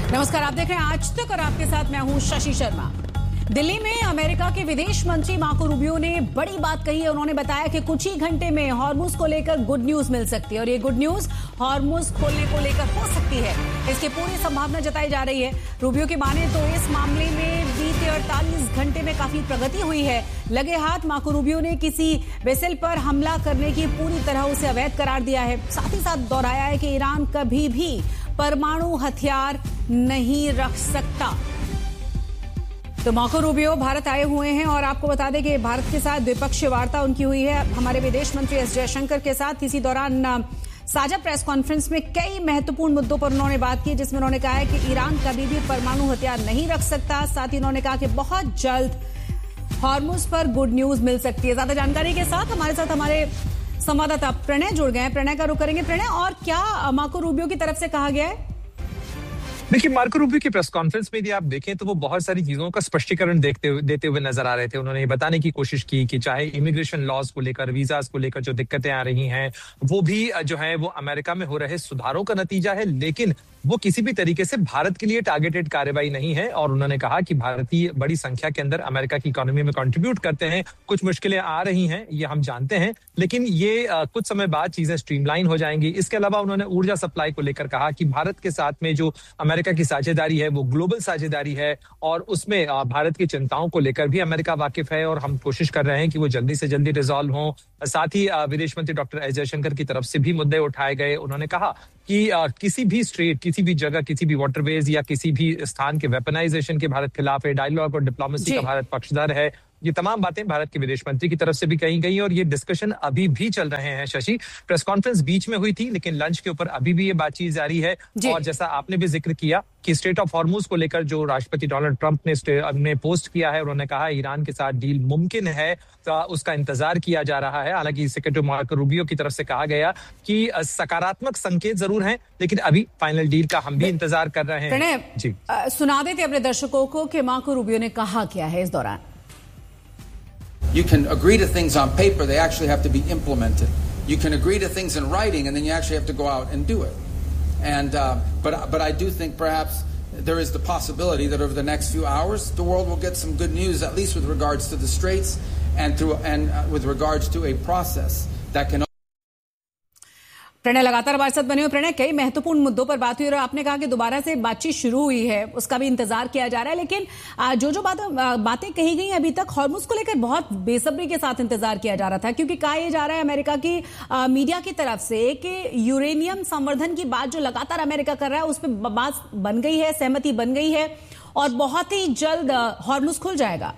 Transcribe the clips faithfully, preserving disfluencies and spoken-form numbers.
नमस्कार, आप देख रहे हैं आज तक और आपके साथ मैं हूं शशि शर्मा। दिल्ली में अमेरिका के विदेश मंत्री मार्को रूबियो ने बड़ी बात कही है। उन्होंने बताया कि कुछ ही घंटे में हॉर्मुज को लेकर गुड न्यूज मिल सकती है और ये गुड न्यूज हॉर्मुज खोलने को लेकर हो सकती है। इसकी पूरी संभावना जताई जा रही है। रूबियो की माने तो इस मामले में बीते अड़तालीस घंटे में काफी प्रगति हुई है। लगे हाथ मार्को रूबियो ने किसी वेसल पर हमला करने की पूरी तरह उसे अवैध करार दिया है। साथ ही साथ दोहराया है कि ईरान कभी भी परमाणु हथियार नहीं रख सकता। तो मार्को रूबियो भारत आए हुए हैं और आपको बता दें कि भारत के साथ द्विपक्षीय वार्ता उनकी हुई है हमारे विदेश मंत्री एस जयशंकर के साथ। इसी दौरान साझा प्रेस कॉन्फ्रेंस में कई महत्वपूर्ण मुद्दों पर उन्होंने बात की, जिसमें उन्होंने कहा है कि ईरान कभी भी परमाणु हथियार नहीं रख सकता। साथ ही उन्होंने कहा कि बहुत जल्द हॉर्मुज पर गुड न्यूज मिल सकती है। ज्यादा जानकारी के साथ हमारे साथ हमारे संवाददाता प्रणय जुड़ गए हैं। प्रणय का रुख करेंगे। प्रणय, और क्या मार्को रूबियो की तरफ से कहा गया है? देखिए, मार्को रूबियो की प्रेस कॉन्फ्रेंस में यदि आप देखें तो वो बहुत सारी चीजों का स्पष्टीकरण देखते हुए देते हुए नजर आ रहे थे। उन्होंने ये बताने की कोशिश की कि चाहे इमिग्रेशन लॉज को लेकर, वीजास को लेकर जो दिक्कतें आ रही हैं, वो भी जो है वो अमेरिका में हो रहे सुधारों का नतीजा है, लेकिन वो किसी भी तरीके से भारत के लिए टारगेटेड कार्रवाई नहीं है। और उन्होंने कहा कि भारतीय बड़ी संख्या के अंदर अमेरिका की इकोनॉमी में कंट्रीब्यूट करते हैं। कुछ मुश्किलें आ रही हैं, ये हम जानते हैं, लेकिन ये आ, कुछ समय बाद चीजें स्ट्रीमलाइन हो जाएंगी। इसके अलावा उन्होंने ऊर्जा सप्लाई को लेकर कहा कि भारत के साथ में जो अमेरिका की साझेदारी है वो ग्लोबल साझेदारी है और उसमें भारत की चिंताओं को लेकर भी अमेरिका वाकिफ है और हम कोशिश कर रहे हैं कि वो जल्दी से जल्दी रिजॉल्व हों। साथ ही विदेश मंत्री डॉक्टर एस जयशंकर की तरफ से भी मुद्दे उठाए गए। उन्होंने कहा कि आ, किसी भी स्ट्रेट, किसी भी जगह, किसी भी वाटरवेज या किसी भी स्थान के वेपनाइजेशन के भारत खिलाफ है। डायलॉग और डिप्लोमेसी का भारत पक्षधर है। ये तमाम बातें भारत के विदेश मंत्री की तरफ से भी कही गई और ये डिस्कशन अभी भी चल रहे हैं। शशि, प्रेस कॉन्फ्रेंस बीच में हुई थी, लेकिन लंच के ऊपर अभी भी ये बातचीत जारी है। और जैसा आपने भी जिक्र किया कि स्टेट ऑफ हॉर्मुज को लेकर जो राष्ट्रपति डोनाल्ड ट्रंप ने ने पोस्ट किया है, उन्होंने कहा ईरान के साथ डील मुमकिन है, तो उसका इंतजार किया जा रहा है। हालांकि सेक्रेटरी मार्को रूबियो की तरफ से कहा गया कि सकारात्मक संकेत जरूर हैं, लेकिन अभी फाइनल डील का हम भी इंतजार कर रहे हैं। जी, सुना देते अपने दर्शकों को कि मार्को रूबियो ने कहा क्या है इस दौरान। You can agree to things on paper, they actually have to be implemented. You can agree to things in writing, and then you actually have to go out and do it. And uh, but but I do think perhaps there is the possibility that over the next few hours, the world will get some good news, at least with regards to the Straits, and through and uh, with regards to a process that can. Pranay लगातार हमारे साथ बने हुए। प्रणय, कई महत्वपूर्ण मुद्दों पर बात हुई और आपने कहा कि दोबारा से बातचीत शुरू हुई है, उसका भी इंतजार किया जा रहा है, लेकिन जो जो बात बातें कही गई अभी तक हॉर्मुज को लेकर बहुत बेसब्री के साथ इंतजार किया जा रहा था, क्योंकि कहा यह जा रहा है अमेरिका की आ, मीडिया की तरफ से कि यूरेनियम संवर्धन की बात जो लगातार अमेरिका कर रहा है उस पर बात बन गई है, सहमति बन गई है और बहुत ही जल्द हॉर्मुज खुल जाएगा।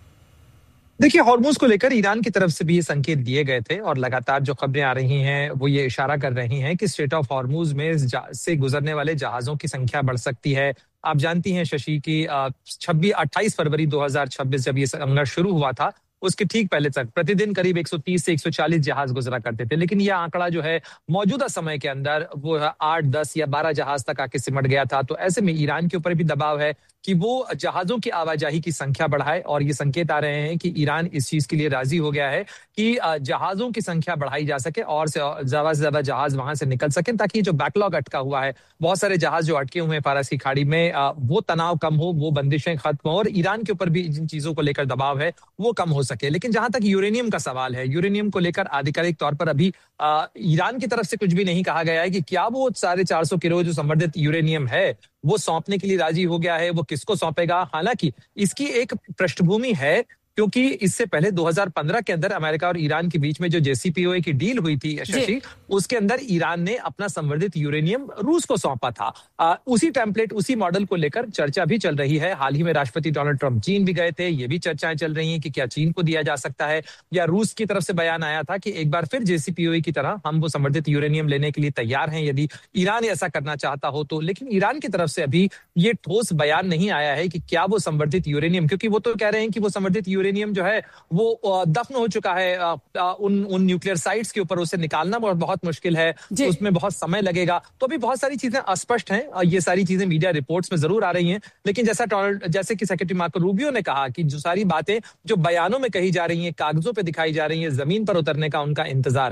देखिए, हॉर्मुज को लेकर ईरान की तरफ से भी ये संकेत दिए गए थे और लगातार जो खबरें आ रही हैं वो ये इशारा कर रही हैं कि स्ट्रेट ऑफ हॉर्मुज में से गुजरने वाले जहाजों की संख्या बढ़ सकती है। आप जानती हैं शशि की छब्बीस अट्ठाईस फरवरी दो हज़ार छब्बीस जब ये संघर्ष शुरू हुआ था, उसके ठीक पहले तक प्रतिदिन करीब एक सौ तीस से एक सौ चालीस जहाज गुजरा करते थे, लेकिन यह आंकड़ा जो है मौजूदा समय के अंदर वो आठ, दस या बारह जहाज तक आके सिमट गया था। तो ऐसे में ईरान के ऊपर भी दबाव है कि वो जहाजों की आवाजाही की संख्या बढ़ाए और ये संकेत आ रहे हैं कि ईरान इस चीज के लिए राजी हो गया है कि जहाजों की संख्या बढ़ाई जा सके और से ज्यादा से ज्यादा जहाज वहां से निकल सके, ताकि जो बैकलॉग अटका हुआ है, बहुत सारे जहाज जो अटके हुए हैं फारस की खाड़ी में, वो तनाव कम हो, वो बंदिशें खत्म हो और ईरान के ऊपर भी जिन चीजों को लेकर दबाव है वो कम हो सके। लेकिन जहां तक यूरेनियम का सवाल है, यूरेनियम को लेकर आधिकारिक तौर पर अभी ईरान की तरफ से कुछ भी नहीं कहा गया है कि क्या वो साढ़े चार सौ किलो जो संवर्धित यूरेनियम है वो सौंपने के लिए राजी हो गया है, वो किसको सौंपेगा। हालांकि इसकी एक पृष्ठभूमि है, क्योंकि इससे पहले दो हज़ार पंद्रह के अंदर अमेरिका और ईरान के बीच में जो जे सी पी ओ ए की डील हुई थी शशि, उसके अंदर ईरान ने अपना संवर्धित यूरेनियम रूस को सौंपा था। आ, उसी टेम्पलेट, उसी मॉडल को लेकर चर्चा भी चल रही है। हाल ही में राष्ट्रपति डोनाल्ड ट्रंप चीन भी गए थे, ये भी चर्चाएं चल रही हैं कि क्या चीन को दिया जा सकता है, या रूस की तरफ से बयान आया था कि एक बार फिर जे सी पी ओ ए की तरह हम वो संवर्धित यूरेनियम लेने के लिए तैयार हैं यदि ईरान ऐसा करना चाहता हो तो। लेकिन ईरान की तरफ से अभी ये ठोस बयान नहीं आया है कि क्या वो संवर्धित यूरेनियम, क्योंकि वो तो कह रहे हैं कि वो संवर्धित यूरेनियम जो है वो दफन हो चुका है उन उन न्यूक्लियर साइट्स के ऊपर, उसे निकालना बहुत मुश्किल है, उसमें बहुत समय लगेगा। तो अभी बहुत सारी चीजें अस्पष्ट हैं। ये सारी चीजें मीडिया रिपोर्ट्स में जरूर आ रही हैं, लेकिन जैसा जैसे कि सेक्रेटरी मार्को रूबियो ने कहा कि जो सारी बातें जो बयानों में कही जा रही हैं, कागजों पे दिखाई जा रही हैं, जमीन पर उतरने का उनका इंतजार है।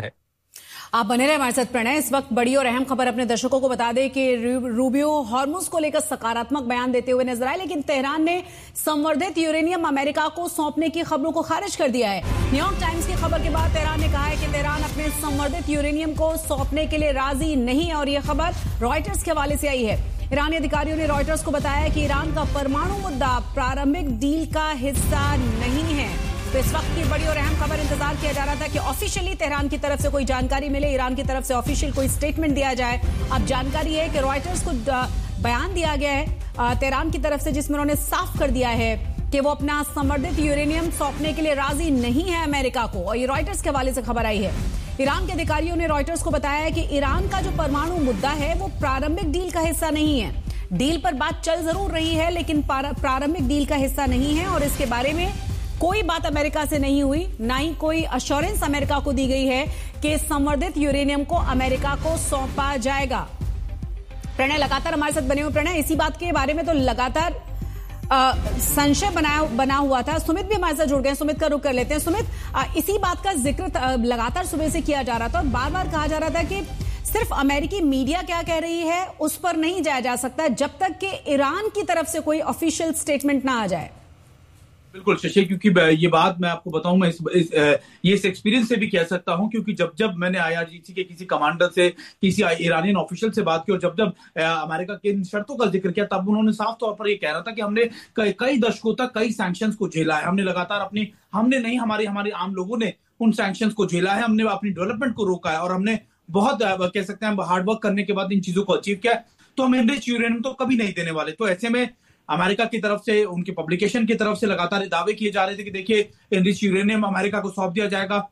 आप बने रहे हमारे साथ प्रणय। इस वक्त बड़ी और अहम खबर अपने दर्शकों को बता दें कि रूबियो हॉर्मुज को लेकर सकारात्मक बयान देते हुए नजर आए, लेकिन तेहरान ने संवर्धित यूरेनियम अमेरिका को सौंपने की खबरों को खारिज कर दिया है। न्यूयॉर्क टाइम्स की खबर के बाद तेहरान ने कहा है कि तेहरान अपने संवर्धित यूरेनियम को सौंपने के लिए राजी नहीं है और यह खबर रॉयटर्स के हवाले से आई है। ईरानी अधिकारियों ने रॉयटर्स को बताया कि ईरान का परमाणु मुद्दा प्रारंभिक डील का हिस्सा नहीं है। तो इस वक्त की बड़ी और अहम खबर, इंतजार किया जा रहा था कि ऑफिशियली तेहरान की तरफ से कोई जानकारी मिले, ईरान की तरफ से ऑफिशियल कोई स्टेटमेंट दिया जाए। अब जानकारी है कि रॉयटर्स को बयान दिया गया है तेहरान की तरफ से, जिसमें उन्होंने साफ कर दिया है कि वो अपना संवर्धित यूरेनियम सौंपने के लिए राजी नहीं है अमेरिका को, और ये रॉयटर्स के हवाले से खबर आई है। ईरान के अधिकारियों ने रॉयटर्स को बताया है कि ईरान का जो परमाणु मुद्दा है वो प्रारंभिक डील का हिस्सा नहीं है। डील पर बात चल जरूर रही है, लेकिन प्रारंभिक डील का हिस्सा नहीं है और इसके बारे में कोई बात अमेरिका से नहीं हुई, ना ही कोई अश्योरेंस अमेरिका को दी गई है कि संवर्धित यूरेनियम को अमेरिका को सौंपा जाएगा। प्रणय लगातार हमारे साथ बने हुए। प्रणय, इसी बात के बारे में तो लगातार संशय बनाया बना हुआ था। सुमित भी हमारे साथ जुड़ गए, सुमित का रुख कर लेते हैं। सुमित, आ, इसी बात का जिक्र लगातार सुबह से किया जा रहा था और बार बार कहा जा रहा था कि सिर्फ अमेरिकी मीडिया क्या कह रही है उस पर नहीं जाया जा सकता जब तक कि ईरान की तरफ से कोई ऑफिशियल स्टेटमेंट ना आ जाए। बिल्कुल शशि, क्योंकि ये बात मैं आपको बताऊं, मैं इस, इस, ये इस एक्सपीरियंस से भी कह सकता हूं, क्योंकि जब जब मैंने आईआरजीसी के किसी कमांडर से, किसी ईरानियन ऑफिशियल से बात की और जब जब अमेरिका की इन शर्तों का जिक्र किया, तब उन्होंने साफ तौर पर ये कह रहा था कि हमने कई, कई दशकों तक कई सैंक्शंस को झेला है। हमने लगातार अपनी हमने नहीं हमारी हमारे आम लोगों ने उन सैंक्शंस को झेला है। हमने अपनी डेवलपमेंट को रोका है और हमने बहुत कह सकते हैं हार्डवर्क करने के बाद इन चीजों को अचीव किया। तो हम एनरिच्ड यूरेनियम तो कभी नहीं देने वाले। तो ऐसे में अमेरिका की तरफ से, उनके पब्लिकेशन की तरफ से लगातार दावे किए जा रहे थे कि देखिए एनरिच्ड यूरेनियम अमेरिका को सौंप दिया जाएगा।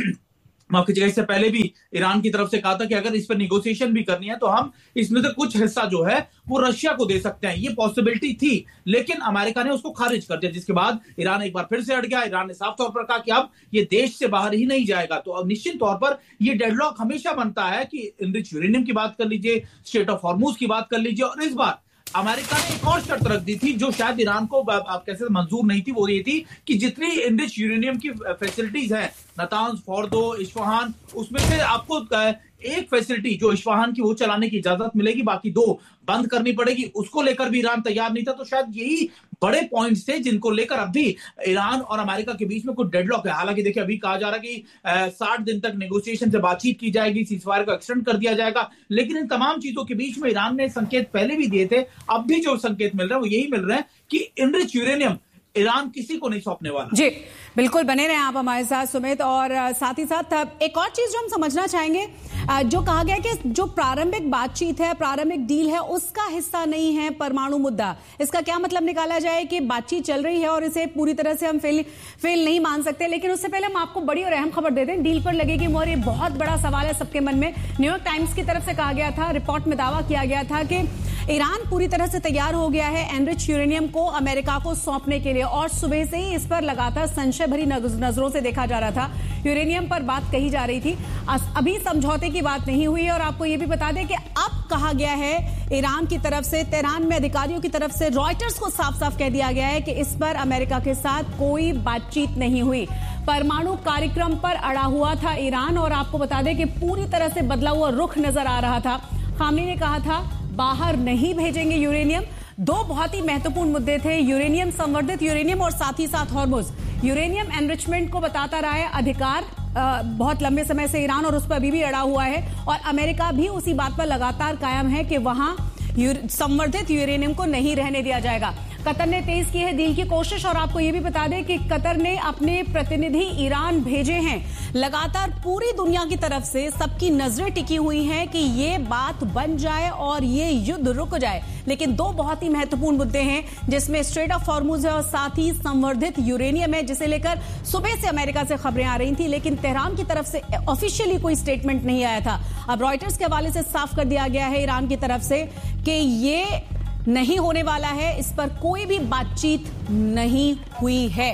माफ कीजिएगा, इससे पहले भी ईरान की तरफ से कहा था कि अगर इस पर निगोशिएशन भी करनी है तो हम इसमें से कुछ हिस्सा जो है वो रशिया को दे सकते हैं। ये पॉसिबिलिटी थी, लेकिन अमेरिका ने उसको खारिज कर दिया, जिसके बाद ईरान एक बार फिर से हट गया। ईरान ने साफ तौर पर कहा कि अब ये देश से बाहर ही नहीं जाएगा। तो अब निश्चित तौर पर ये डेडलॉक हमेशा बनता है कि एनरिच्ड यूरेनियम की बात कर लीजिए, स्ट्रेट ऑफ हॉर्मुज की बात कर लीजिए, और इस बार अमेरिका ने एक और शर्त रख दी थी जो शायद ईरान को आप कैसे मंजूर नहीं थी। वो ये थी कि जितनी एनरिच्ड यूरेनियम की फैसिलिटीज हैं, नातांज, फोर्दो, इस्फहान, उसमें से आपको एक फैसिलिटी जो इस्फहान की वो चलाने की इजाजत मिलेगी, बाकी दो बंद करनी पड़ेगी। उसको लेकर भी ईरान तैयार नहीं था। तो शायद यही बड़े पॉइंट्स थे जिनको लेकर अब भी ईरान और अमेरिका के बीच में कुछ डेडलॉक है। हालांकि देखिए, अभी कहा जा रहा है कि साठ दिन तक नेगोशिएशन से बातचीत की जाएगी, सीजफायर को एक्सटेंड कर दिया जाएगा। लेकिन इन तमाम चीजों के बीच में ईरान ने संकेत पहले भी दिए थे, अब भी जो संकेत मिल रहे हैं वो यही मिल रहे हैं कि एनरिच्ड यूरेनियम ईरान किसी को नहीं सौंपने वाला। जी बिल्कुल, बने रहे आप हमारे साथ सुमित। और साथ ही साथ एक और चीज जो हम समझना चाहेंगे, जो कहा गया कि जो प्रारंभिक बातचीत है, प्रारंभिक डील है, उसका हिस्सा नहीं है परमाणु मुद्दा। इसका क्या मतलब निकाला जाए कि बातचीत चल रही है और इसे पूरी तरह से हम फेल फेल नहीं मान सकते। लेकिन उससे पहले हम आपको बड़ी और अहम खबर दे दें, डील पर लगेगी मोहर। ये बहुत बड़ा सवाल है सबके मन में। न्यूयॉर्क टाइम्स की तरफ से कहा गया था, रिपोर्ट में दावा किया गया था कि ईरान पूरी तरह से तैयार हो गया है एनरिच्ड यूरेनियम को अमेरिका को सौंपने के लिए, और सुबह से ही इस पर लगातार संशय भरी नजरों से देखा जा रहा था। यूरेनियम पर बात कही जा रही थी, अभी समझौते की बात नहीं हुई है। और आपको यह भी बता दें कि अब कहा गया है ईरान की तरफ से, तेहरान में अधिकारियों की तरफ से रॉयटर्स को साफ साफ कह दिया गया है कि इस पर अमेरिका के साथ कोई बातचीत नहीं हुई। परमाणु कार्यक्रम पर अड़ा हुआ था ईरान, और आपको बता दें कि पूरी तरह से बदला हुआ रुख नजर आ रहा था। खामनी ने कहा था बाहर नहीं भेजेंगे यूरेनियम। दो बहुत ही महत्वपूर्ण मुद्दे थे, यूरेनियम, संवर्धित यूरेनियम और साथ ही साथ हॉर्मुज। यूरेनियम एनरिचमेंट को बताता रहा है अधिकार आ, बहुत लंबे समय से ईरान, और उस पर अभी भी अड़ा हुआ है। और अमेरिका भी उसी बात पर लगातार कायम है कि वहां संवर्धित यूरेनियम को नहीं रहने दिया जाएगा। कतर ने तेज की है डील की कोशिश, और आपको यह भी बता दें कि कतर ने अपने प्रतिनिधि ईरान भेजे हैं। लगातार पूरी दुनिया की तरफ से सबकी नजरें टिकी हुई हैं कि ये बात बन जाए और ये युद्ध रुक जाए। लेकिन दो बहुत ही महत्वपूर्ण मुद्दे हैं, जिसमें स्ट्रेट ऑफ हॉर्मुज है और साथ ही संवर्धित यूरेनियम है, जिसे लेकर सुबह से अमेरिका से खबरें आ रही थी, लेकिन तेहरान की तरफ से ऑफिशियली कोई स्टेटमेंट नहीं आया था। अब रॉयटर्स के हवाले से साफ कर दिया गया है ईरान की तरफ से कि ये नहीं होने वाला है, इस पर कोई भी बातचीत नहीं हुई है।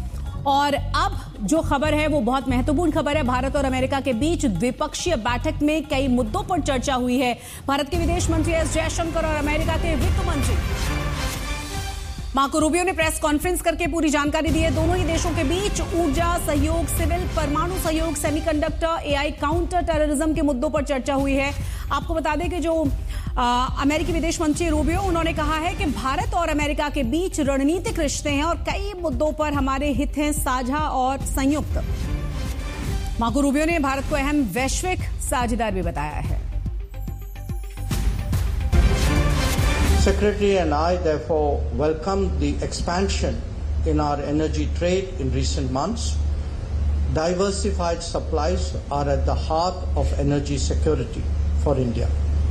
और अब जो खबर है वो बहुत महत्वपूर्ण खबर है। भारत और अमेरिका के बीच द्विपक्षीय बैठक में कई मुद्दों पर चर्चा हुई है। भारत के विदेश मंत्री एस जयशंकर और अमेरिका के वित्त मंत्री मार्को रूबियो ने प्रेस कॉन्फ्रेंस करके पूरी जानकारी दी है। दोनों ही देशों के बीच ऊर्जा सहयोग, सिविल, परमाणु सहयोग, सेमीकंडक्टर, एआई, काउंटर टेररिज्म के मुद्दों पर चर्चा हुई है। आपको बता दें कि जो आ, अमेरिकी विदेश मंत्री रूबियो, उन्होंने कहा है कि भारत और अमेरिका के बीच रणनीतिक रिश्ते हैं और कई मुद्दों पर हमारे हित हैं साझा और संयुक्त। मार्को रूबियो ने भारत को अहम वैश्विक साझेदार भी बताया है। Secretary and I therefore welcomed the expansion in our energy trade in recent months. Diversified supplies are at the heart of energy security for India.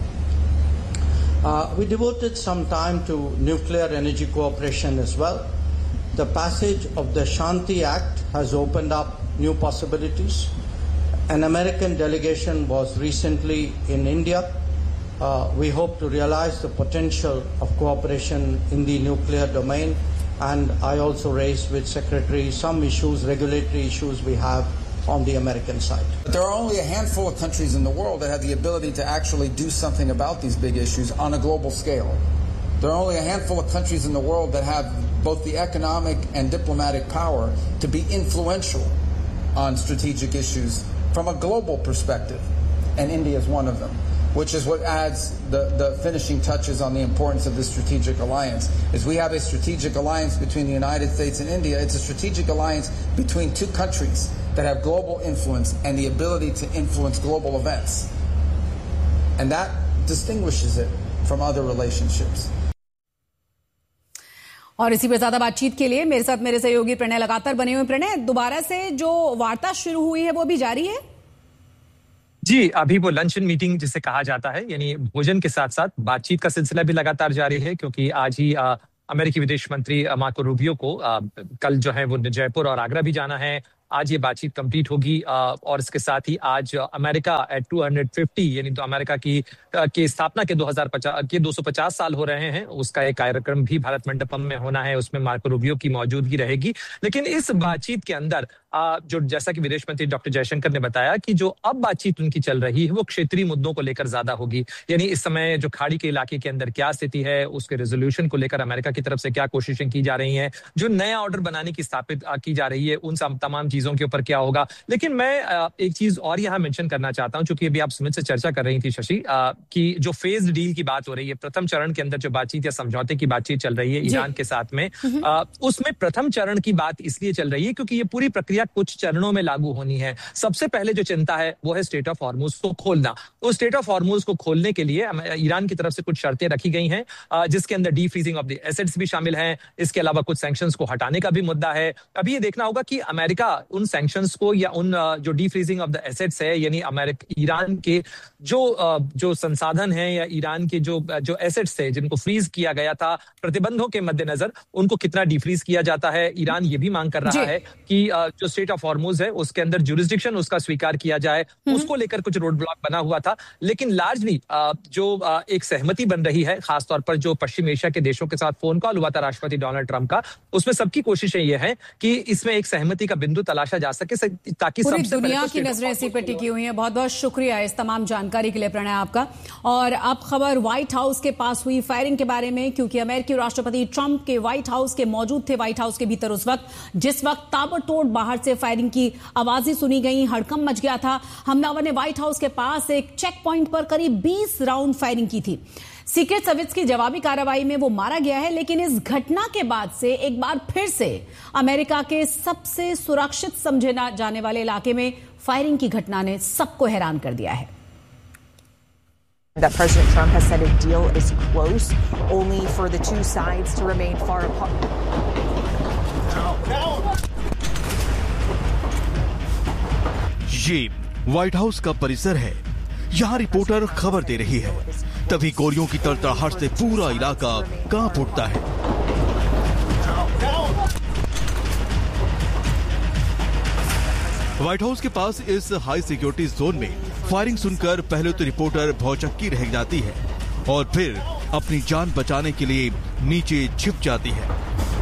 Uh, we devoted some time to nuclear energy cooperation as well. The passage of the Shanti Act has opened up new possibilities. An American delegation was recently in India. Uh, we hope to realize the potential of cooperation in the nuclear domain, and I also raised with Secretary some issues, regulatory issues we have on the American side. There are only a handful of countries in the world that have the ability to actually do something about these big issues on a global scale. There are only a handful of countries in the world that have both the economic and diplomatic power to be influential on strategic issues from a global perspective, and India is one of them. Which is what adds the, the finishing touches on the importance of this strategic alliance, is we have a strategic alliance between the United States and India. It's a strategic alliance between two countries that have global influence and the ability to influence global events. And that distinguishes it from other relationships. और इसी पर ज्यादा बातचीत के लिए मेरे साथ मेरे सहयोगी प्रणय लगातार बने हुए। प्रणय, दोबारा से जो वार्ता शुरू हुई है वो भी जारी है? जी, अभी वो लंचन मीटिंग जिसे कहा जाता है, यानी भोजन के साथ साथ बातचीत का सिलसिला भी लगातार जारी है, क्योंकि आज ही आ, अमेरिकी विदेश मंत्री मार्को रूबियो को आ, कल जो है वो जयपुर और आगरा भी जाना है। आज ये बातचीत कंप्लीट होगी और इसके साथ ही आज अमेरिका एट टू फिफ्टी यानी तो अमेरिका की की स्थापना के दो हज़ार पचास के दो सौ पचास साल हो रहे हैं, उसका एक कार्यक्रम भी भारत मंडपम में होना है। उसमें मार्को रूबियो की मौजूदगी रहेगी। लेकिन इस बातचीत के अंदर जो जैसा कि विदेश मंत्री डॉक्टर जयशंकर ने बताया कि जो अब बातचीत उनकी चल रही है वो क्षेत्रीय मुद्दों को लेकर ज्यादा होगी। यानी इस समय जो खाड़ी के इलाके के अंदर क्या स्थिति है, उसके रेजोल्यूशन को लेकर अमेरिका की तरफ से क्या कोशिशें की जा रही हैं, जो नया ऑर्डर बनाने की स्थापित की जा रही है, उन तमाम चीजों के ऊपर क्या होगा। लेकिन मैं एक चीज और यहाँ मेंशन करना चाहता हूं, चूंकि अभी आप सुमित से चर्चा कर रही थी शशि, कि जो फेज डील की बात हो रही है, प्रथम चरण के अंदर जो बातचीत या समझौते की बातचीत चल रही है ईरान के साथ में, उसमें प्रथम चरण की बात इसलिए चल रही है क्योंकि ये पूरी प्रक्रिया कुछ चरणों में लागू होनी है। सबसे पहले जो चिंता है वो है स्टेट ऑफ हॉर्मुज को खोलना। उस स्टेट ऑफ हॉर्मुज को खोलने के लिए ईरान की तरफ से कुछ शर्तें रखी गई हैं, जिसके अंदर D freezing of the assets भी शामिल हैं। इसके अलावा कुछ सैंक्शंस को हटाने का भी मुद्दा है। अभी ये देखना होगा कि अमेरिका उन सैंक्शंस को या उन जो D freezing of the assets है, यानी अमेरिका ईरान के जो जो संसाधन है या ईरान के जो जो एसेट्स है जिनको फ्रीज किया गया था प्रतिबंधों के मद्देनजर, उनको कितना डिफ्रीज किया जाता है। ईरान ये भी मांग कर रहा है कि जो स्टेट ऑफ हॉर्मुज है उसके अंदर जुरिस्डिक्शन उसका स्वीकार किया जाए। उसको लेकर कुछ रोड ब्लॉक बना हुआ था, लेकिन लार्जली जो एक सहमति बन रही है, खासतौर पर जो पश्चिम एशिया के देशों के साथ फोन कॉल हुआ था राष्ट्रपति डोनाल्ड ट्रंप का, उसमें सबकी कोशिशें ये हैं कि इसमें एक सहमति का बिंदु तलाशा जा सके, ताकि पूरी दुनिया की नजरें इसी पर टिकी हुई हैं। बहुत बहुत शुक्रिया इस तमाम जानकारी के लिए प्रणय आपका। और अब खबर व्हाइट हाउस के पास हुई फायरिंग के बारे में, क्योंकि अमेरिकी राष्ट्रपति ट्रंप के व्हाइट हाउस के मौजूद थे व्हाइट हाउस के भीतर उस वक्त, जिस वक्त ताबड़तोड़ बाहर से फायरिंग की आवाजें सुनी गई, हड़कंप मच गया था। हमलावर ने व्हाइट हाउस के पास एक चेक पॉइंट पर करीब बीस राउंड फायरिंग की थी। सीक्रेट सर्विस की जवाबी कार्रवाई में वो मारा गया है। लेकिन इस घटना के बाद से एक बार फिर से अमेरिका के सबसे सुरक्षित समझे जाने वाले इलाके में फायरिंग की घटना ने सबको हैरान कर दिया है। That President Trump has said a deal is close, only for the two sides to remain far apart. ये व्हाइट हाउस का परिसर है। यहाँ रिपोर्टर खबर दे रही है, तभी गोलियों की तड़तड़ाहट से पूरा इलाका कांप उठता है। व्हाइट हाउस के पास इस हाई सिक्योरिटी जोन में फायरिंग सुनकर पहले तो रिपोर्टर भौचक्की रह जाती है और फिर अपनी जान बचाने के लिए नीचे छिप जाती है।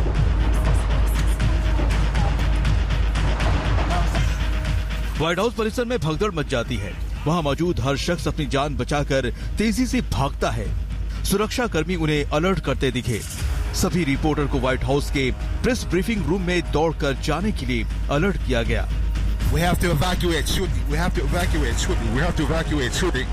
व्हाइट हाउस परिसर में भगदड़ मच जाती है। वहां मौजूद हर शख्स अपनी जान बचाकर तेजी से भागता है। सुरक्षा कर्मी उन्हें अलर्ट करते दिखे। सभी रिपोर्टर को व्हाइट हाउस के प्रेस ब्रीफिंग रूम में दौड़कर जाने के लिए अलर्ट किया गया। We have to evacuate shooting. We have to evacuate shooting. We have to evacuate shooting.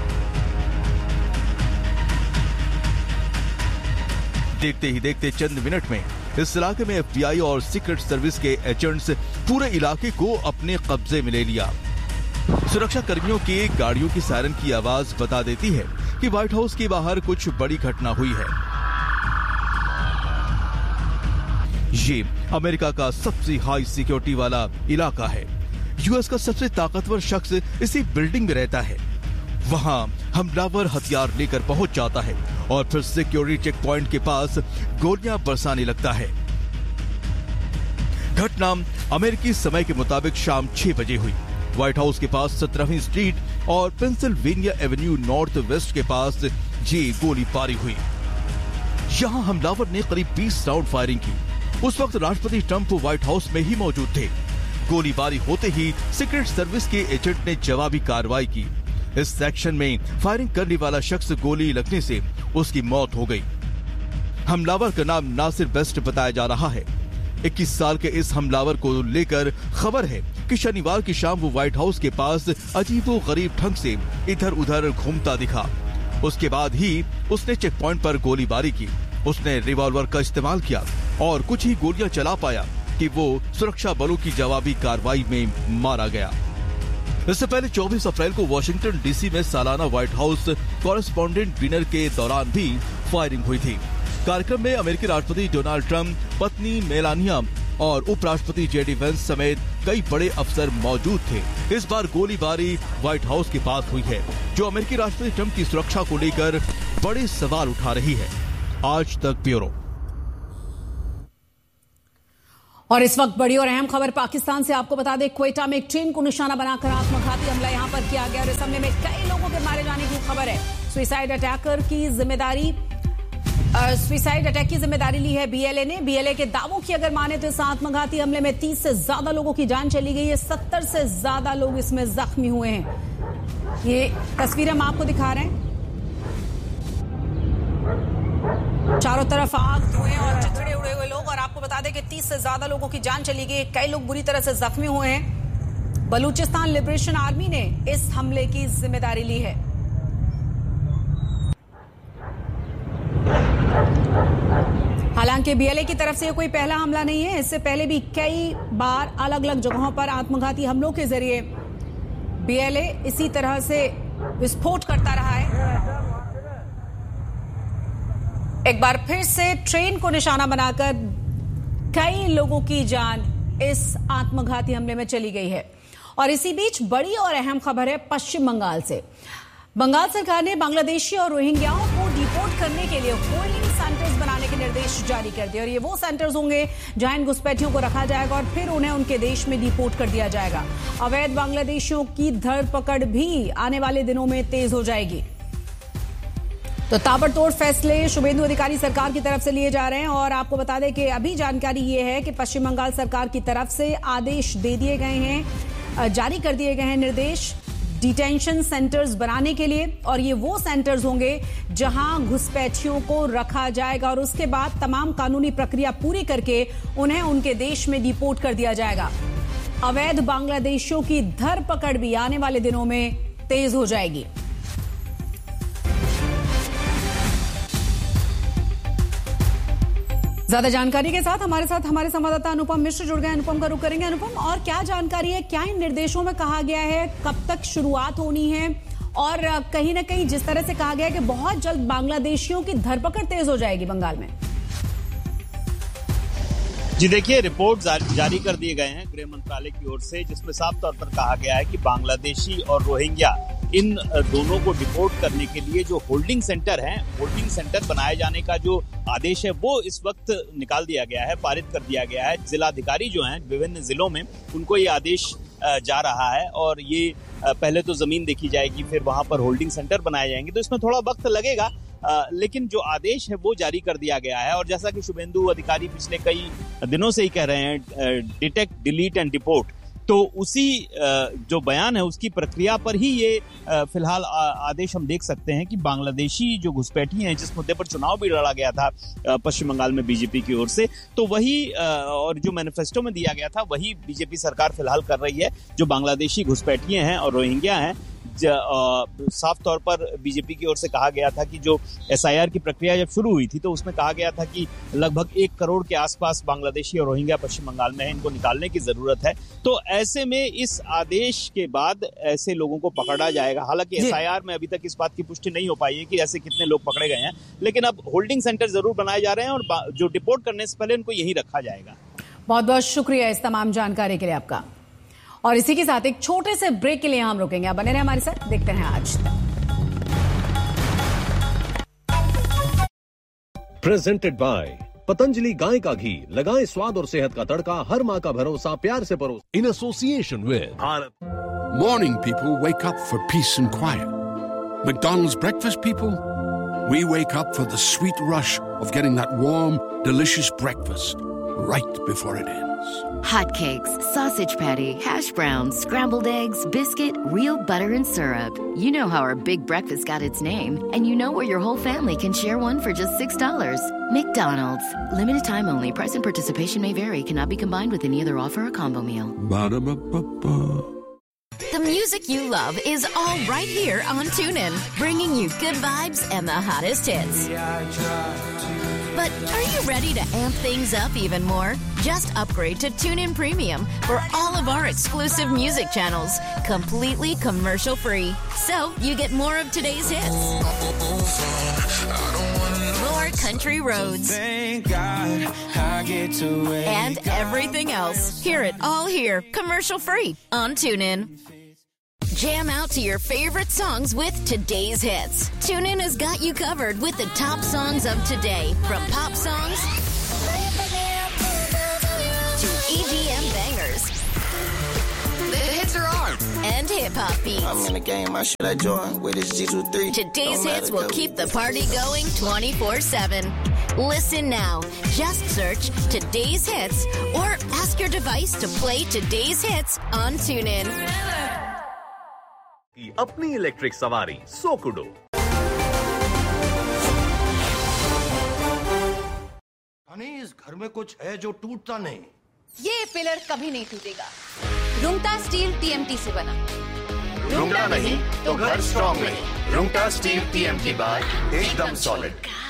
देखते ही देखते चंद मिनट में इस इलाके में एफ बी आई और सीक्रेट सर्विस के एजेंट्स पूरे इलाके को अपने कब्जे में ले लिया। सुरक्षा कर्मियों की गाड़ियों की सायरन की आवाज बता देती है कि व्हाइट हाउस के बाहर कुछ बड़ी घटना हुई है। ये अमेरिका का सबसे हाई सिक्योरिटी वाला इलाका है। यूएस का सबसे ताकतवर शख्स इसी बिल्डिंग में रहता है। वहां हमलावर हथियार लेकर पहुंच जाता है और फिर सिक्योरिटी चेक पॉइंट के पास गोलियां बरसाने लगता है। घटना अमेरिकी समय के मुताबिक शाम छह बजे हुई। व्हाइट हाउस के पास सत्रहवीं स्ट्रीट और पेंसिल्वेनिया एवेन्यू नॉर्थ वेस्ट के पास ये गोलीबारी हुई। यहां हमलावर ने करीब बीस राउंड फायरिंग की। उस वक्त राष्ट्रपति ट्रंप व्हाइट हाउस में ही मौजूद थे। गोलीबारी होते ही सीक्रेट सर्विस के एजेंट ने जवाबी कार्रवाई की। इस सेक्शन में फायरिंग करने वाला शख्स गोली लगने से उसकी मौत हो गई। हमलावर का नाम नासिर बेस्ट बताया जा रहा है। इक्कीस साल के इस हमलावर को लेकर खबर है कि शनिवार की शाम वो व्हाइट हाउस के पास अजीबोगरीब ढंग से इधर उधर घूमता दिखा। उसके बाद ही उसने चेक पॉइंट पर गोलीबारी की। उसने रिवॉल्वर का इस्तेमाल किया और कुछ ही गोलियां चला पाया कि वो सुरक्षा बलों की जवाबी कार्रवाई में मारा गया। इससे पहले चौबीस अप्रैल को वाशिंगटन डीसी में सालाना व्हाइट हाउस कॉरेस्पॉन्डेंट डिनर के दौरान भी फायरिंग हुई थी। कार्यक्रम में अमेरिकी राष्ट्रपति डोनाल्ड ट्रंप, पत्नी मेलानिया और उपराष्ट्रपति जे डी वेंस समेत कई बड़े अफसर मौजूद थे। इस बार गोलीबारी व्हाइट हाउस के पास हुई है, जो अमेरिकी राष्ट्रपति ट्रंप की सुरक्षा को लेकर बड़े सवाल उठा रही है। आज तक ब्यूरो। और इस वक्त बड़ी और अहम खबर पाकिस्तान से आपको बता दें, क्वेटा में एक ट्रेन को निशाना बनाकर आत्मघाती हमला यहां पर किया गया और इस हमले में कई लोगों के मारे जाने की खबर है। सुसाइड अटैकर की जिम्मेदारी सुसाइड अटैक की जिम्मेदारी ली है बीएलए ने। बीएलए के दावों की अगर माने तो इस आत्मघाती हमले में तीस से ज्यादा लोगों की जान चली गई है। सत्तर से ज्यादा लोग इसमें जख्मी हुए हैं। ये तस्वीरें हम आपको दिखा रहे हैं। चारों तरफ आग, धुएं और चिथड़े उड़े हुए लोग। और आपको बता दें कि तीस से ज्यादा लोगों की जान चली गई, कई लोग बुरी तरह से जख्मी हुए हैं। बलूचिस्तान लिबरेशन आर्मी ने इस हमले की जिम्मेदारी ली है। हालांकि बीएलए की तरफ से ये कोई पहला हमला नहीं है। इससे पहले भी कई बार अलग अलग जगहों पर आत्मघाती हमलों के जरिए बीएलए इसी तरह से विस्फोट करता रहा है। एक बार फिर से ट्रेन को निशाना बनाकर कई लोगों की जान इस आत्मघाती हमले में चली गई है। और इसी बीच बड़ी और अहम खबर है पश्चिम बंगाल से। बंगाल सरकार ने बांग्लादेशी और रोहिंग्याओं को डिपोर्ट करने के लिए होल्डिंग सेंटर्स बनाने के निर्देश जारी कर दिए। और ये वो सेंटर्स होंगे जहां इन घुसपैठियों को रखा जाएगा और फिर उन्हें उनके देश में डिपोर्ट कर दिया जाएगा। अवैध बांग्लादेशियों की धरपकड़ भी आने वाले दिनों में तेज हो जाएगी। तो ताबड़तोड़ फैसले शुभेंदु अधिकारी सरकार की तरफ से लिए जा रहे हैं। और आपको बता दें कि अभी जानकारी ये है कि पश्चिम बंगाल सरकार की तरफ से आदेश दे दिए गए हैं, जारी कर दिए गए हैं निर्देश डिटेंशन सेंटर्स बनाने के लिए। और ये वो सेंटर्स होंगे जहां घुसपैठियों को रखा जाएगा और उसके बाद तमाम कानूनी प्रक्रिया पूरी करके उन्हें उनके देश में डिपोर्ट कर दिया जाएगा। अवैध बांग्लादेशियों की धरपकड़ भी आने वाले दिनों में तेज हो जाएगी। ज्यादा जानकारी के साथ हमारे साथ हमारे संवाददाता अनुपम मिश्र जुड़ गए। अनुपम का रुख करेंगे। अनुपम, और क्या जानकारी है, क्या इन निर्देशों में कहा गया है, कब तक शुरुआत होनी है? और कहीं ना कहीं जिस तरह से कहा गया है कि बहुत जल्द बांग्लादेशियों की धरपकड़ तेज हो जाएगी बंगाल में। जी देखिए, रिपोर्ट जारी कर दिए गए हैं गृह मंत्रालय की ओर से, जिसमें साफ तौर पर कहा गया है कि बांग्लादेशी और रोहिंग्या इन दोनों को डिपोर्ट करने के लिए जो होल्डिंग सेंटर हैं, होल्डिंग सेंटर बनाए जाने का जो आदेश है वो इस वक्त निकाल दिया गया है, पारित कर दिया गया है। जिलाधिकारी जो हैं विभिन्न जिलों में, उनको ये आदेश जा रहा है और ये पहले तो जमीन देखी जाएगी, फिर वहां पर होल्डिंग सेंटर बनाए जाएंगे। तो इसमें थोड़ा वक्त लगेगा, लेकिन जो आदेश है वो जारी कर दिया गया है। और जैसा कि शुभेंदु अधिकारी पिछले कई दिनों से ही कह रहे हैं, डिटेक्ट, डिलीट एंड डिपोर्ट, तो उसी जो बयान है उसकी प्रक्रिया पर ही ये फिलहाल आदेश हम देख सकते हैं कि बांग्लादेशी जो घुसपैठी हैं, जिस मुद्दे पर चुनाव भी लड़ा गया था पश्चिम बंगाल में बीजेपी की ओर से, तो वही और जो मैनिफेस्टो में दिया गया था वही बीजेपी सरकार फिलहाल कर रही है। जो बांग्लादेशी घुसपैठिए हैं और रोहिंग्या हैं, साफ तौर पर बीजेपी की ओर से कहा गया था कि जो एसआईआर की प्रक्रिया जब शुरू हुई थी तो उसमें कहा गया था कि लगभग एक करोड़ के आसपास बांग्लादेशी और रोहिंग्या पश्चिम बंगाल में है, इनको निकालने की जरूरत है। तो ऐसे में इस आदेश के बाद ऐसे लोगों को पकड़ा जाएगा। हालांकि एसआईआर में अभी तक इस बात की पुष्टि नहीं हो पाई है कि ऐसे कितने लोग पकड़े गए हैं, लेकिन अब होल्डिंग सेंटर जरूर बनाए जा रहे हैं और जो डिपोर्ट करने से पहले इनको यही रखा जाएगा। बहुत बहुत शुक्रिया इस तमाम जानकारी के लिए आपका। और इसी के साथ एक छोटे से ब्रेक के लिए हम रुकेंगे। आप बने रहे हमारे साथ, देखते हैं आज प्रेजेंटेड बाय पतंजलि गाय का घी, लगाएं स्वाद और सेहत का तड़का, हर माँ का भरोसा, प्यार से परोस, in association with Bharat. Morning people wake up for peace and quiet. McDonald's breakfast people, we wake up for the sweet rush of getting that warm, delicious breakfast right before it ends. Hotcakes, sausage patty, hash browns, scrambled eggs, biscuit, real butter and syrup. You know how our big breakfast got its name, and you know where your whole family can share one for just six dollars. McDonald's. Limited time only. Price and participation may vary. Cannot be combined with any other offer or combo meal. Ba-da-ba-ba-ba. The music you love is all right here on TuneIn, bringing you good vibes and the hottest hits. But are you ready to amp things up even more? Just upgrade to TuneIn Premium for all of our exclusive music channels, completely commercial free. So you get more of today's hits, more country roads, thank God I get to and everything else. Hear it all here, commercial free on TuneIn. Jam out to your favorite songs with today's hits. TuneIn has got you covered with the top songs of today, from pop songs to E D M bangers. The hits are on. And hip-hop beats. I'm in the game, I should I join with this G two three. Today's hits will keep the party going twenty-four seven. Listen now. Just search Today's Hits or ask your device to play Today's Hits on TuneIn. अपनी electric सवारी सोकुडो। इस घर में कुछ है जो टूटता नहीं। ये पिलर कभी नहीं टूटेगा। रुंगटा स्टील टीएमटी से बना। रुंगटा नहीं तो घर स्ट्रॉन्ग नहीं। रुंगटा स्टील टीएमटी बार एकदम सॉलिड।